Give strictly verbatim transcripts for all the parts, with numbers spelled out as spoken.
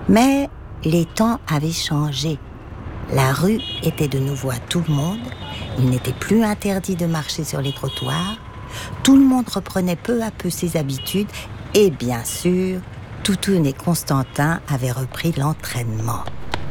Mais les temps avaient changé. La rue était de nouveau à tout le monde. Il n'était plus interdit de marcher sur les trottoirs. Tout le monde reprenait peu à peu ses habitudes. Et bien sûr, Toutoune et Constantin avaient repris l'entraînement.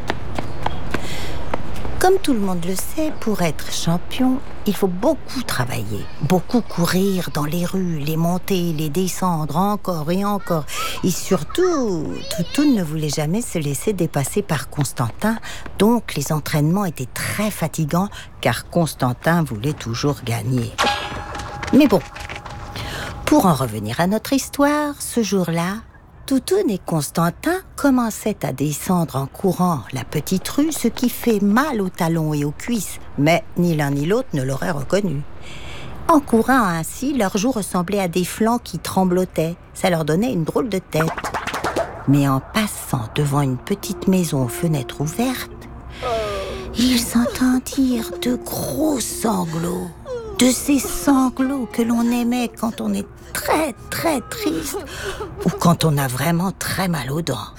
Comme tout le monde le sait, pour être champion, il faut beaucoup travailler, beaucoup courir dans les rues, les monter, les descendre, encore et encore. Et surtout, Toutoune ne voulait jamais se laisser dépasser par Constantin, donc les entraînements étaient très fatigants, car Constantin voulait toujours gagner. Mais bon, pour en revenir à notre histoire, ce jour-là, Toutoune et Constantin commençaient à descendre en courant la petite rue, ce qui fait mal aux talons et aux cuisses, mais ni l'un ni l'autre ne l'auraient reconnu. En courant ainsi, leurs joues ressemblaient à des flancs qui tremblotaient, ça leur donnait une drôle de tête. Mais en passant devant une petite maison aux fenêtres ouvertes, ils entendirent de gros sanglots, de ces sanglots que l'on émet quand on est très très triste ou quand on a vraiment très mal aux dents.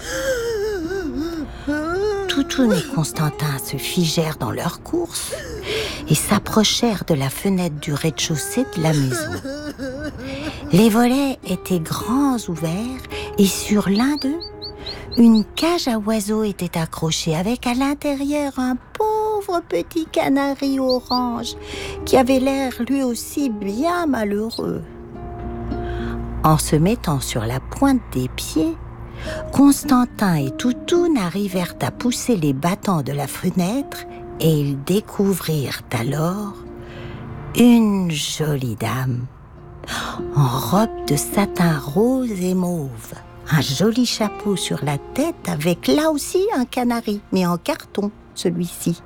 Toutoune et Constantin se figèrent dans leur course et s'approchèrent de la fenêtre du rez-de-chaussée de la maison. Les volets étaient grands ouverts et sur l'un d'eux, une cage à oiseaux était accrochée avec à l'intérieur un pauvre petit canari orange qui avait l'air lui aussi bien malheureux. En se mettant sur la pointe des pieds, Constantin et Toutoune arrivèrent à pousser les battants de la fenêtre et ils découvrirent alors une jolie dame en robe de satin rose et mauve, un joli chapeau sur la tête avec là aussi un canari, mais en carton, celui-ci.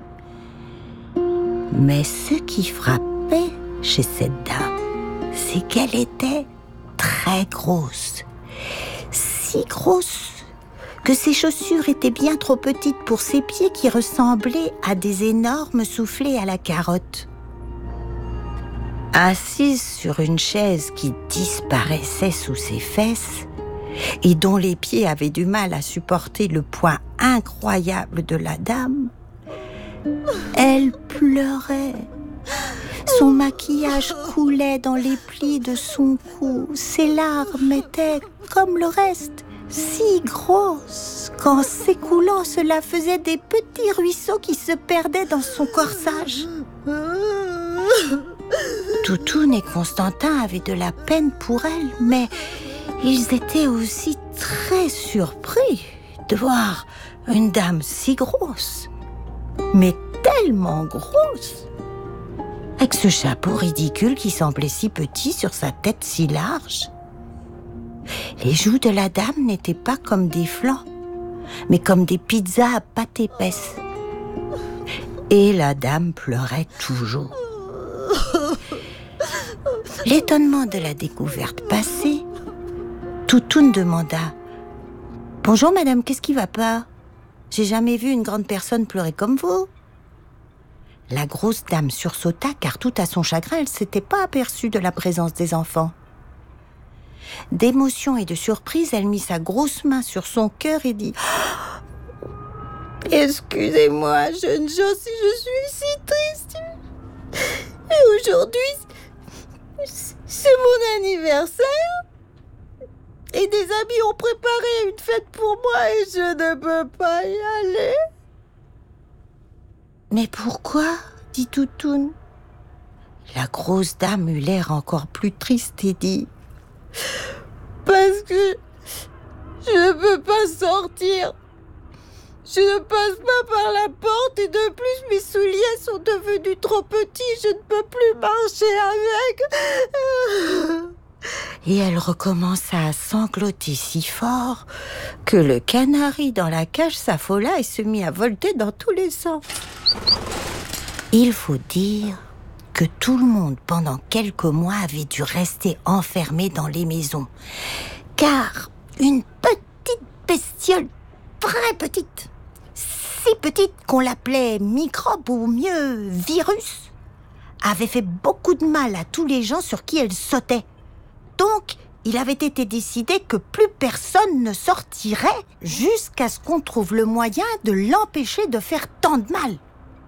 Mais ce qui frappait chez cette dame, c'est qu'elle était très grosse, si grosse que ses chaussures étaient bien trop petites pour ses pieds qui ressemblaient à des énormes soufflets à la carotte. Assise sur une chaise qui disparaissait sous ses fesses et dont les pieds avaient du mal à supporter le poids incroyable de la dame, elle pleurait. Son maquillage coulait dans les plis de son cou. Ses larmes étaient, comme le reste, si grosses qu'en s'écoulant, cela faisait des petits ruisseaux qui se perdaient dans son corsage. Toutoune et Constantin avaient de la peine pour elle, mais ils étaient aussi très surpris de voir une dame si grosse, mais tellement grosse, avec ce chapeau ridicule qui semblait si petit sur sa tête si large. Les joues de la dame n'étaient pas comme des flancs, mais comme des pizzas à pâte épaisse. Et la dame pleurait toujours. L'étonnement de la découverte passée, Toutoune demanda « Bonjour madame, qu'est-ce qui va pas? J'ai jamais vu une grande personne pleurer comme vous. » La grosse dame sursauta car tout à son chagrin, elle ne s'était pas aperçue de la présence des enfants. D'émotion et de surprise, elle mit sa grosse main sur son cœur et dit « Excusez-moi, jeune gens, si je suis si triste. Et aujourd'hui, c'est mon anniversaire. Et des amis ont préparé une fête pour moi et je ne peux pas y aller. » « Mais pourquoi ?» dit Toutoune. La grosse dame eut l'air encore plus triste et dit « Parce que je ne peux pas sortir. Je ne passe pas par la porte et de plus mes souliers sont devenus trop petits. Je ne peux plus marcher avec. » Et elle recommença à sangloter si fort que le canari dans la cage s'affola et se mit à volter dans tous les sens. Il faut dire que tout le monde, pendant quelques mois, avait dû rester enfermé dans les maisons. Car une petite bestiole, très petite, si petite qu'on l'appelait microbe ou mieux virus, avait fait beaucoup de mal à tous les gens sur qui elle sautait. Donc, il avait été décidé que plus personne ne sortirait jusqu'à ce qu'on trouve le moyen de l'empêcher de faire tant de mal.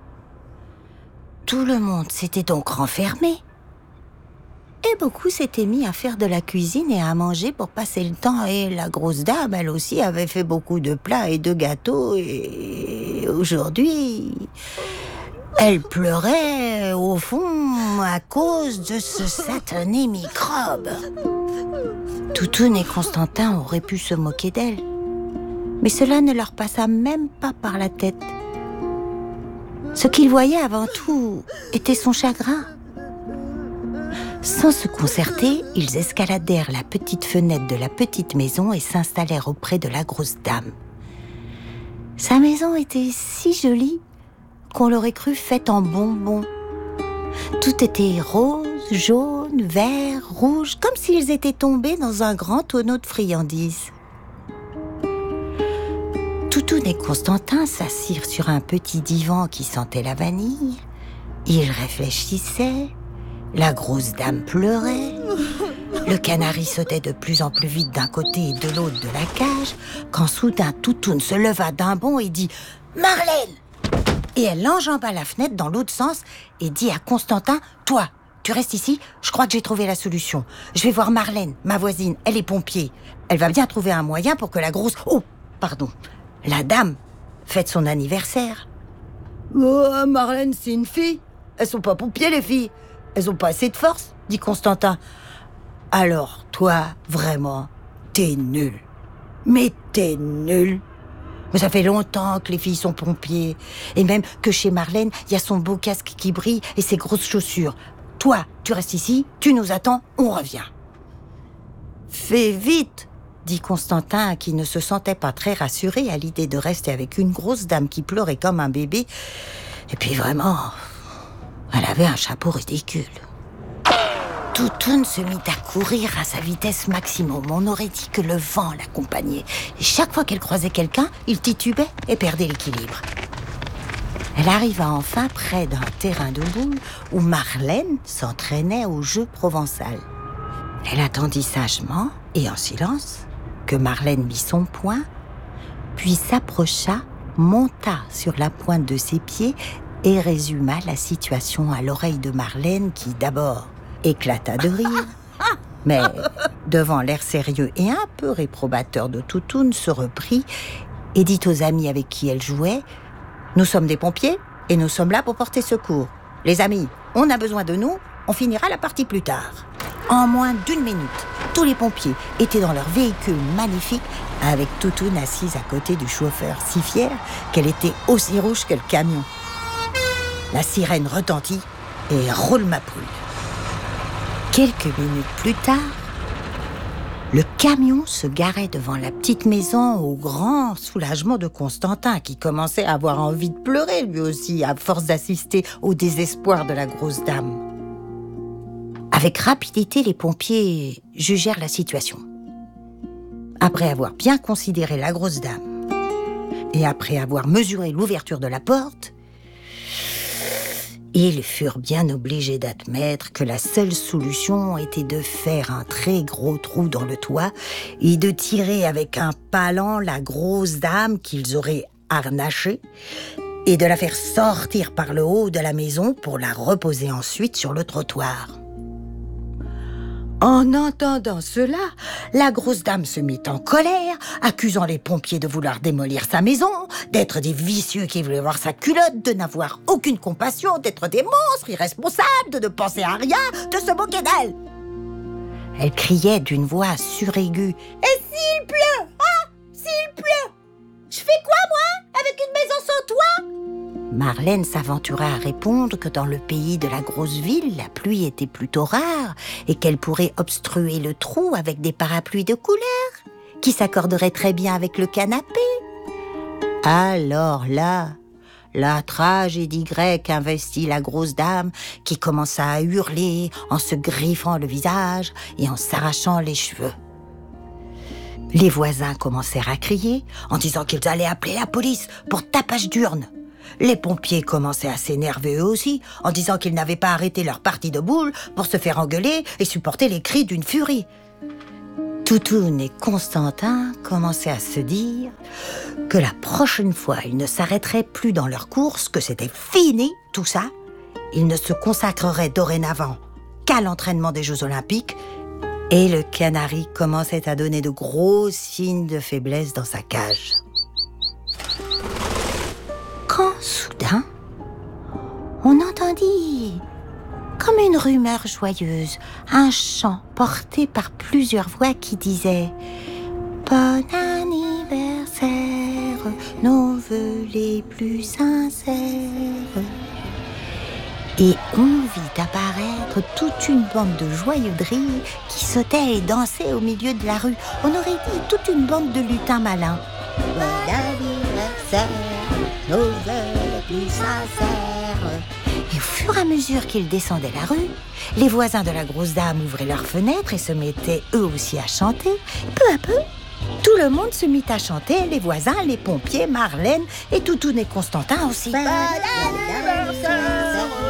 Tout le monde s'était donc renfermé. Et beaucoup s'étaient mis à faire de la cuisine et à manger pour passer le temps. Et la grosse dame, elle aussi, avait fait beaucoup de plats et de gâteaux. Et aujourd'hui, elle pleurait, au fond, à cause de ce satané microbe. Toutoune et Constantin auraient pu se moquer d'elle. Mais cela ne leur passa même pas par la tête. Ce qu'ils voyaient avant tout était son chagrin. Sans se concerter, ils escaladèrent la petite fenêtre de la petite maison et s'installèrent auprès de la grosse dame. Sa maison était si jolie qu'on l'aurait cru faite en bonbons. Tout était rose, jaune, vert, rouge, comme s'ils étaient tombés dans un grand tonneau de friandises. Toutoune et Constantin s'assirent sur un petit divan qui sentait la vanille. Ils réfléchissaient. La grosse dame pleurait. Le canari sautait de plus en plus vite d'un côté et de l'autre de la cage, quand soudain Toutoune se leva d'un bond et dit « Marlène !» Et elle enjamba la fenêtre dans l'autre sens et dit à Constantin « Toi, tu restes ici, je crois que j'ai trouvé la solution. Je vais voir Marlène, ma voisine, elle est pompier. Elle va bien trouver un moyen pour que la grosse... Oh, pardon, la dame fête son anniversaire. »« Oh, Marlène, c'est une fille. Elles sont pas pompiers, les filles. Elles ont pas assez de force, dit Constantin. Alors, toi, vraiment, t'es nul. Mais t'es nul. Mais ça fait longtemps que les filles sont pompiers. Et même que chez Marlène, il y a son beau casque qui brille et ses grosses chaussures. Toi, tu restes ici, tu nous attends, on revient. Fais vite, dit Constantin, qui ne se sentait pas très rassuré à l'idée de rester avec une grosse dame qui pleurait comme un bébé. Et puis vraiment... elle avait un chapeau ridicule. Toutoune se mit à courir à sa vitesse maximum. On aurait dit que le vent l'accompagnait. Et chaque fois qu'elle croisait quelqu'un, il titubait et perdait l'équilibre. Elle arriva enfin près d'un terrain de boules où Marlène s'entraînait au jeu provençal. Elle attendit sagement et en silence que Marlène mit son poing, puis s'approcha, monta sur la pointe de ses pieds et résuma la situation à l'oreille de Marlène qui, d'abord, éclata de rire, mais, devant l'air sérieux et un peu réprobateur de Toutoune, se reprit et dit aux amis avec qui elle jouait « Nous sommes des pompiers et nous sommes là pour porter secours. Les amis, on a besoin de nous, on finira la partie plus tard. » En moins d'une minute, tous les pompiers étaient dans leur véhicule magnifique avec Toutoune assise à côté du chauffeur, si fière qu'elle était aussi rouge que le camion. La sirène retentit et roule ma poule. Quelques minutes plus tard, le camion se garait devant la petite maison au grand soulagement de Constantin, qui commençait à avoir envie de pleurer lui aussi, à force d'assister au désespoir de la grosse dame. Avec rapidité, les pompiers jugèrent la situation. Après avoir bien considéré la grosse dame et après avoir mesuré l'ouverture de la porte, ils furent bien obligés d'admettre que la seule solution était de faire un très gros trou dans le toit et de tirer avec un palan la grosse dame qu'ils auraient harnachée et de la faire sortir par le haut de la maison pour la reposer ensuite sur le trottoir. En entendant cela, la grosse dame se mit en colère, accusant les pompiers de vouloir démolir sa maison, d'être des vicieux qui voulaient voir sa culotte, de n'avoir aucune compassion, d'être des monstres irresponsables, de ne penser à rien, de se moquer d'elle. Elle criait d'une voix suraiguë « Et s'il pleut, hein, s'il pleut, je fais quoi moi, avec une maison sans toit ?» Marlène s'aventura à répondre que dans le pays de la grosse ville, la pluie était plutôt rare et qu'elle pourrait obstruer le trou avec des parapluies de couleur qui s'accorderaient très bien avec le canapé. Alors là, la tragédie grecque investit la grosse dame qui commença à hurler en se griffant le visage et en s'arrachant les cheveux. Les voisins commencèrent à crier en disant qu'ils allaient appeler la police pour tapage d'urne. Les pompiers commençaient à s'énerver eux aussi, en disant qu'ils n'avaient pas arrêté leur partie de boules pour se faire engueuler et supporter les cris d'une furie. Toutoune et Constantin commençaient à se dire que la prochaine fois, ils ne s'arrêteraient plus dans leur course, que c'était fini, tout ça. Ils ne se consacreraient dorénavant qu'à l'entraînement des Jeux Olympiques. Et le canari commençait à donner de gros signes de faiblesse dans sa cage. Quand, soudain, on entendit, comme une rumeur joyeuse, un chant porté par plusieurs voix qui disait « Bon anniversaire, nos vœux les plus sincères ». Et on vit apparaître toute une bande de joyeux drilles qui sautaient et dansaient au milieu de la rue. On aurait dit toute une bande de lutins malins. « Bon anniversaire, nos vœux les plus sincères ». Et au fur et à mesure qu'ils descendaient la rue, les voisins de la grosse dame ouvraient leurs fenêtres et se mettaient eux aussi à chanter. Peu à peu, tout le monde se mit à chanter, les voisins, les pompiers, Marlène et Toutoune et Constantin aussi. Bon anniversaire.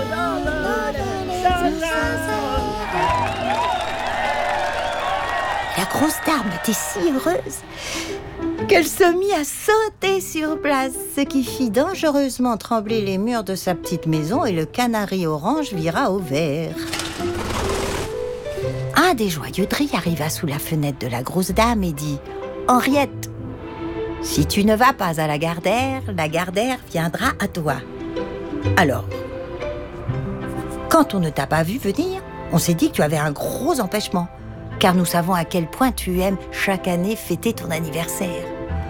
La grosse dame était si heureuse qu'elle se mit à sauter sur place, ce qui fit dangereusement trembler les murs de sa petite maison et le canari orange vira au vert. Un des joyeux drilles arriva sous la fenêtre de la grosse dame et dit « Henriette, si tu ne vas pas à la Gardère, la Gardère viendra à toi. » Alors, quand on ne t'a pas vu venir, on s'est dit que tu avais un gros empêchement, car nous savons à quel point tu aimes chaque année fêter ton anniversaire.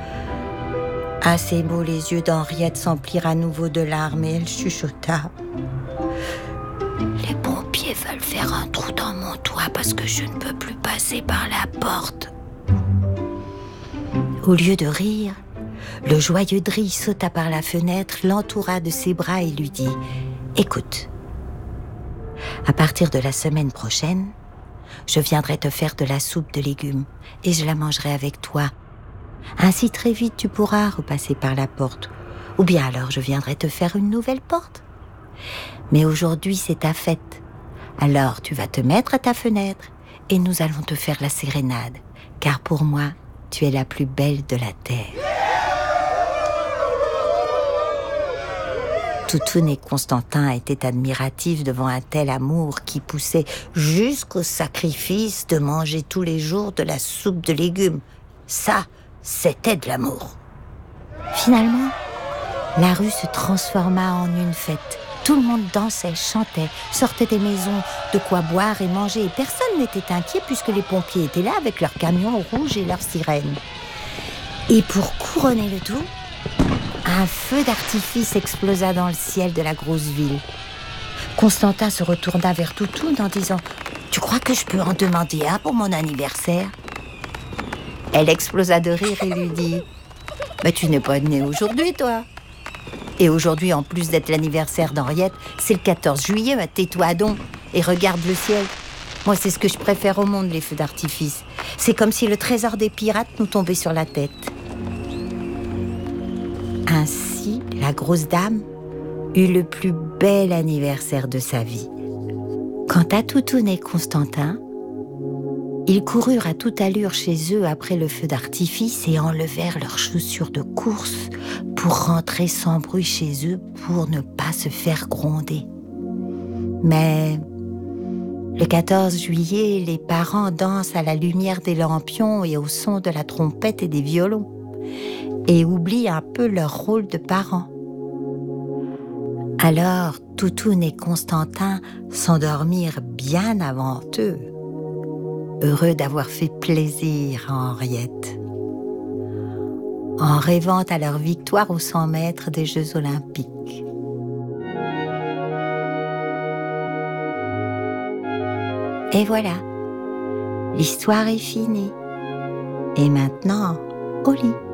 À ces mots, les yeux d'Henriette s'emplirent à nouveau de larmes et elle chuchota. Les pompiers veulent faire un trou dans mon toit parce que je ne peux plus passer par la porte. Au lieu de rire, le joyeux drille sauta par la fenêtre, l'entoura de ses bras et lui dit « Écoute, à partir de la semaine prochaine, je viendrai te faire de la soupe de légumes et je la mangerai avec toi. Ainsi très vite tu pourras repasser par la porte. Ou bien alors je viendrai te faire une nouvelle porte. Mais aujourd'hui c'est ta fête. Alors tu vas te mettre à ta fenêtre et nous allons te faire la sérénade. Car pour moi, tu es la plus belle de la terre. » Toutoune et Constantin étaient admiratifs devant un tel amour qui poussait jusqu'au sacrifice de manger tous les jours de la soupe de légumes. Ça, c'était de l'amour. Finalement, la rue se transforma en une fête. Tout le monde dansait, chantait, sortait des maisons, de quoi boire et manger. Et personne n'était inquiet puisque les pompiers étaient là avec leurs camions rouges et leurs sirènes. Et pour couronner le tout, un feu d'artifice explosa dans le ciel de la grosse ville. Constantin se retourna vers Toutoune en disant « Tu crois que je peux en demander un pour mon anniversaire ?» Elle explosa de rire et lui dit « Mais tu n'es pas née aujourd'hui, toi !» Et aujourd'hui, en plus d'être l'anniversaire d'Henriette, c'est le quatorze juillet, bah, tais-toi donc et regarde le ciel. Moi, c'est ce que je préfère au monde, les feux d'artifice. C'est comme si le trésor des pirates nous tombait sur la tête. Ainsi, la grosse dame eut le plus bel anniversaire de sa vie. Quant à Toutoune et Constantin, ils coururent à toute allure chez eux après le feu d'artifice et enlevèrent leurs chaussures de course pour rentrer sans bruit chez eux pour ne pas se faire gronder. Mais le quatorze juillet, les parents dansent à la lumière des lampions et au son de la trompette et des violons et oublient un peu leur rôle de parents. Alors, Toutoune et Constantin s'endormirent bien avant eux, heureux d'avoir fait plaisir à Henriette, en rêvant à leur victoire aux cent mètres des Jeux Olympiques. Et voilà, l'histoire est finie. Et maintenant, au lit.